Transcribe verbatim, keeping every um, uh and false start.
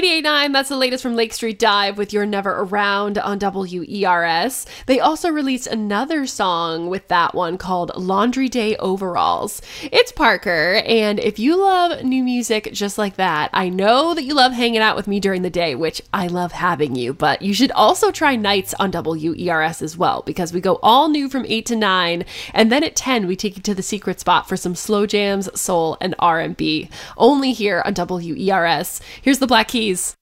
eighty-eight point nine, that's the latest from Lake Street Dive with You're Never Around on W E R S. They also released another song with that one called Laundry Day Overalls. It's Parker, and if you love new music just like that, I know that you love hanging out with me during the day, which I love having you, but you should also try nights on W E R S as well, because we go all new from eight to nine, and then at ten we take you to the secret spot for some slow jams, soul, and R and B. Only here on W E R S. Here's the Black Keys.